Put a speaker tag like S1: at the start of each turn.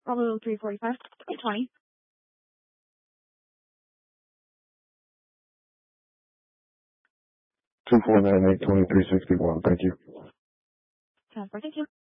S1: Bravo 345, 20.
S2: 2498 2361. Thank you.
S1: 10-4, thank you.